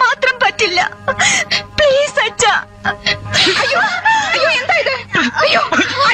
മാത്രം പറ്റില്ല. പ്ലീസ് അച്ഛ. അയ്യോ അയ്യോ, എന്താ ഇത്? അയ്യോ,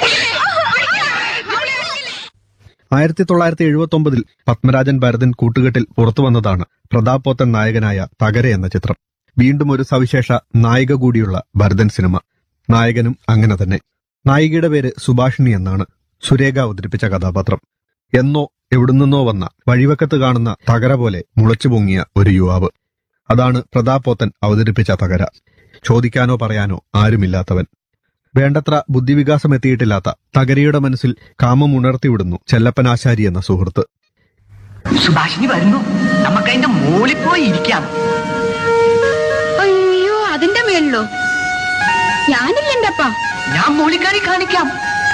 1979 പത്മരാജൻ ഭരതൻ കൂട്ടുകെട്ടിൽ പുറത്തുവന്നതാണ് പ്രതാപ് പോത്തൻ നായകനായ തകര എന്ന ചിത്രം. വീണ്ടും ഒരു സവിശേഷ നായിക കൂടിയുള്ള ഭരതൻ സിനിമ. നായകനും അങ്ങനെ തന്നെ. നായികയുടെ പേര് സുഭാഷിണി എന്നാണ്. സുരേഖ അവതരിപ്പിച്ച കഥാപാത്രം. എന്നോ എവിടുന്നോ വന്ന വഴിവക്കത്ത് കാണുന്ന തകര പോലെ മുളച്ചു പൊങ്ങിയ ഒരു യുവാവ്. അതാണ് പ്രതാപ് പോത്തൻ അവതരിപ്പിച്ച തകര. ചോദിക്കാനോ പറയാനോ ആരുമില്ലാത്തവൻ. വേണ്ടത്ര ബുദ്ധിവികാസം എത്തിയിട്ടില്ലാത്ത തകരയുടെ മനസ്സിൽ കാമം ഉണർത്തിവിടുന്നു ചെല്ലപ്പനാശാരി എന്ന സുഹൃത്ത്. സുഭാഷിണി വരുന്നു, നമുക്ക് അതിന്റെ മുകളിൽ പോയി ഇരിക്കാം. അയ്യോ, അതിന്റെ മേളിലോ? ഞാനില്ലണ്ടപ്പാ. ഞാൻ മൂളിക്കാരി കാണിക്കാം.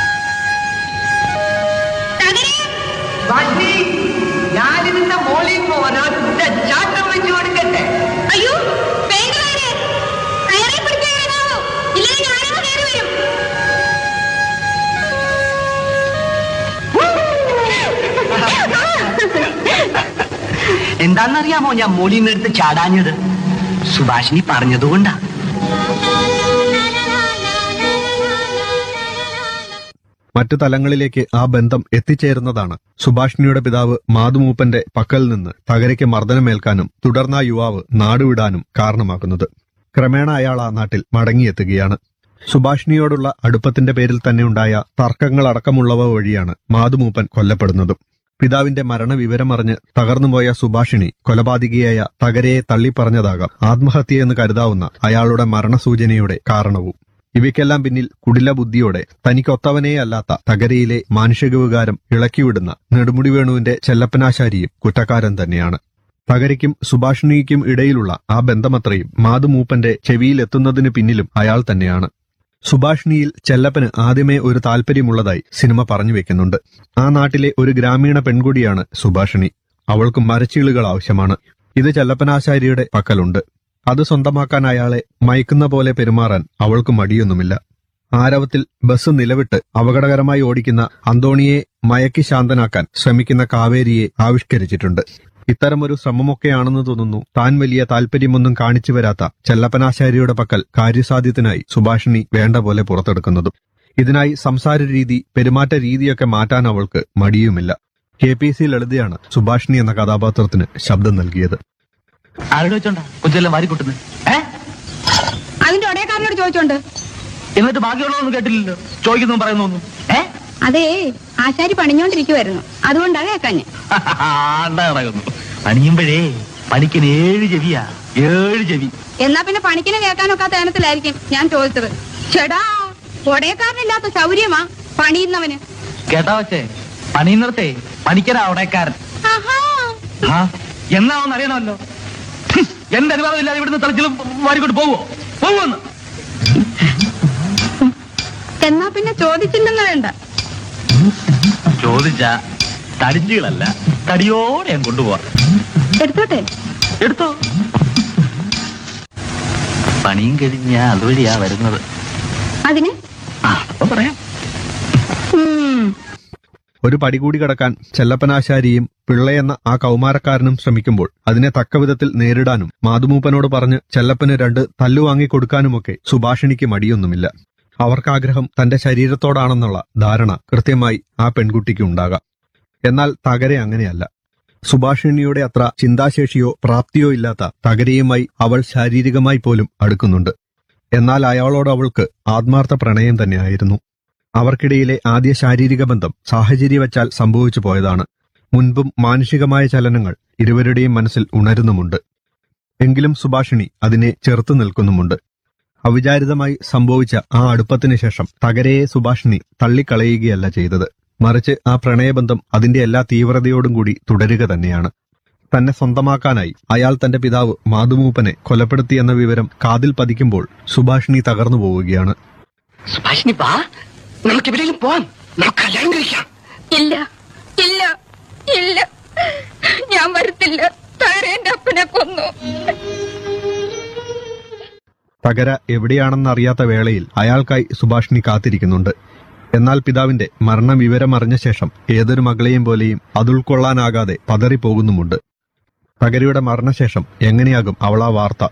സുഭാഷിണി, ഞാനിതിന്റെ മോളിൽ ഒരൊറ്റ ചാട്ടം വെച്ചു കൊടുക്കട്ടെ. അയ്യോ, എന്താണെന്നറിയാമോ ഞാൻ മോളിൽ നിന്ന് എടുത്ത് ചാടാഞ്ഞത്? സുഭാഷിണി പറഞ്ഞതുകൊണ്ടാ. മറ്റു തലങ്ങളിലേക്ക് ആ ബന്ധം എത്തിച്ചേരുന്നതാണ് സുഭാഷിണിയുടെ പിതാവ് മാതുമൂപ്പന്റെ പക്കൽ നിന്ന് തകരയ്ക്ക് മർദ്ദനമേൽക്കാനും തുടർന്ന് ആ യുവാവ് നാടുവിടാനും കാരണമാക്കുന്നത്. ക്രമേണ അയാൾ ആ നാട്ടിൽ മടങ്ങിയെത്തുകയാണ്. സുഭാഷിണിയോടുള്ള അടുപ്പത്തിന്റെ പേരിൽ തന്നെ ഉണ്ടായ തർക്കങ്ങളടക്കമുള്ളവ വഴിയാണ് മാതുമൂപ്പൻ കൊല്ലപ്പെടുന്നതും. പിതാവിന്റെ മരണവിവരമറിഞ്ഞ് തകർന്നുപോയ സുഭാഷിണി കൊലപാതകിയായ തകരയെ തള്ളിപ്പറഞ്ഞതാകാം ആത്മഹത്യയെന്ന് കരുതാവുന്ന അയാളുടെ മരണസൂചനയുടെ കാരണവും. ഇവയ്ക്കെല്ലാം പിന്നിൽ കുടില ബുദ്ധിയോടെ തനിക്കൊത്തവനേ അല്ലാത്ത തകരയിലെ മാനുഷിക വികാരം ഇളക്കിവിടുന്ന നെടുമുടി വേണുവിന്റെ ചെല്ലപ്പനാശാരിയും കുറ്റക്കാരൻ തന്നെയാണ്. തകരയ്ക്കും സുഭാഷിണിക്കും ഇടയിലുള്ള ആ ബന്ധമത്രയും മാതുമൂപ്പന്റെ ചെവിയിലെത്തുന്നതിന് പിന്നിലും അയാൾ തന്നെയാണ്. സുഭാഷിണിയിൽ ചെല്ലപ്പന് ആദ്യമേ ഒരു താല്പര്യമുള്ളതായി സിനിമ പറഞ്ഞു വെക്കുന്നുണ്ട്. ആ നാട്ടിലെ ഒരു ഗ്രാമീണ പെൺകുടിയാണ് സുഭാഷിണി. അവൾക്ക് മരച്ചീളുകൾ ആവശ്യമാണ്. ഇത് ചെല്ലപ്പനാശാരിയുടെ പക്കലുണ്ട്. അത് സ്വന്തമാക്കാൻ അയാളെ മയക്കുന്ന പോലെ പെരുമാറാൻ അവൾക്ക് മടിയൊന്നുമില്ല. ആരവത്തിൽ ബസ് നിലവിട്ട് അപകടകരമായി ഓടിക്കുന്ന അന്തോണിയെ മയക്കി ശാന്തനാക്കാൻ ശ്രമിക്കുന്ന കാവേരിയെ ആവിഷ്കരിച്ചിട്ടുണ്ട്. ഇത്തരമൊരു ശ്രമമൊക്കെയാണെന്ന് തോന്നുന്നു താൻ വലിയ താല്പര്യമൊന്നും കാണിച്ചു വരാത്ത ചെല്ലപ്പനാശാരിയുടെ പക്കൽ കാര്യസാധ്യത്തിനായി സുഭാഷിണി വേണ്ട പോലെ പുറത്തെടുക്കുന്നതും. ഇതിനായി സംസാര രീതി, പെരുമാറ്റ രീതിയൊക്കെ മാറ്റാൻ അവൾക്ക് മടിയുമില്ല. KPC ലളിതയാണ് സുഭാഷിണി എന്ന കഥാപാത്രത്തിന് ശബ്ദം നൽകിയത്. ആരോട് വെച്ചോണ്ടാ കൊച്ചെല്ലാം വാരിക്കൂട്ടുന്നത്? അതിന്റെ ഒടേക്കാരനോട് ചോദിച്ചോണ്ട്. എന്നിട്ട് ബാക്കിയുള്ളതൊന്നും കേട്ടില്ലല്ലോ, ചോദിക്കുന്നു പറയുന്നു. അതേ, ആശാരി പണിഞ്ഞോണ്ടിരിക്കുവായിരുന്നു, അതുകൊണ്ടാ കേക്കാഞ്ഞ്. നടക്കുന്നു പണിയുമ്പോഴേ പണിക്കിന് 7 ചെവിയാ, 7 ചെവി. എന്നാ പിന്നെ പണിക്കിനെ കേൾക്കാനൊക്കാത്ത ഏനത്തിലായിരിക്കും ഞാൻ ചോദിച്ചത്. ചേടാ, ഒടേക്കാരനില്ലാത്ത ശൗര്യമാ പണിയുന്നവന്. കേട്ടാ വച്ചേ, പണിയുന്നിടത്തെ പണിക്കരാ ഉടയക്കാരൻ. എന്നാവെന്ന് അറിയണമല്ലോ. എന്റെ അനുവാദം ഇല്ലാതെ ഇവിടുന്ന് തലച്ചിലും വാരിക്കൊണ്ട് പോവോന്ന്. എന്നാ പിന്നെ ചോദിച്ചില്ലെന്ന് വേണ്ട. ചോദിച്ച തടിച്ചുകളല്ല, തടിയോടെ ഞാൻ കൊണ്ടുപോവാ. എടുത്തോട്ടെ? എടുത്തോ. പണിയും കഴിഞ്ഞ അതുവഴിയാ വരുന്നത്. അതിന് അപ്പൊ പറയാം. ഒരു പടി കൂടി കടക്കാൻ ചെല്ലപ്പനാശാരിയും പിള്ളയെന്ന ആ കൗമാരക്കാരനും ശ്രമിക്കുമ്പോൾ അതിനെ തക്കവിധത്തിൽ നേരിടാനും മാതുമൂപ്പനോട് പറഞ്ഞ് ചെല്ലപ്പന് 2 തല്ലുവാങ്ങിക്കൊടുക്കാനുമൊക്കെ സുഭാഷിണിക്ക് മടിയൊന്നുമില്ല. അവർക്കാഗ്രഹം തന്റെ ശരീരത്തോടാണെന്നുള്ള ധാരണ കൃത്യമായി ആ പെൺകുട്ടിക്ക് ഉണ്ടാകാം. എന്നാൽ തകര അങ്ങനെയല്ല. സുഭാഷിണിയുടെ അത്ര ചിന്താശേഷിയോ പ്രാപ്തിയോ ഇല്ലാത്ത തകരയുമായി അവൾ ശാരീരികമായി പോലും അടുക്കുന്നുണ്ട്. എന്നാൽ അയാളോട് അവൾക്ക് ആത്മാർത്ഥ പ്രണയം തന്നെയായിരുന്നു. അവർക്കിടയിലെ ആദ്യ ശാരീരിക ബന്ധം സാഹചര്യവച്ചാൽ സംഭവിച്ചു പോയതാണ്. മുൻപും മാനുഷികമായ ചലനങ്ങൾ ഇരുവരുടെയും മനസ്സിൽ ഉണരുന്നുമുണ്ട്. എങ്കിലും സുഭാഷിണി അതിനെ ചെറുത്തു നിൽക്കുന്നുമുണ്ട്. അവിചാരിതമായി സംഭവിച്ച ആ അടുപ്പത്തിന് ശേഷം തകരയെ സുഭാഷിണി തള്ളിക്കളയുകയല്ല ചെയ്തത്. മറിച്ച് ആ പ്രണയബന്ധം അതിന്റെ എല്ലാ തീവ്രതയോടും കൂടി തുടരുക തന്നെയാണ്. തന്നെ സ്വന്തമാക്കാനായി അയാൾ തന്റെ പിതാവ് മാതുമൂപ്പനെ കൊലപ്പെടുത്തിയെന്ന വിവരം കാതിൽ പതിക്കുമ്പോൾ സുഭാഷിണി തകർന്നു പോവുകയാണ്. സുഭാഷിണി, നമുക്ക് എവിടെയും പോവാം, നമുക്ക് കല്യാണം കഴിക്കാം. ഇല്ല ഇല്ല ഇല്ല, ഞാൻ വരത്തില്ല. തകരേന്റെ അപ്പനെ കൊന്നു. തകര എവിടെയാണെന്നറിയാത്ത വേളയിൽ അയാൾക്കായി സുഭാഷിണി കാത്തിരിക്കുന്നുണ്ട്. എന്നാൽ പിതാവിന്റെ മരണവിവരമറിഞ്ഞ ശേഷം ഏതൊരു മകളെയും പോലെയും അതുൾക്കൊള്ളാനാകാതെ പതറിപ്പോകുന്നുമുണ്ട്. തകരയുടെ മരണശേഷം എങ്ങനെയാകും അവൾ ആ വാർത്ത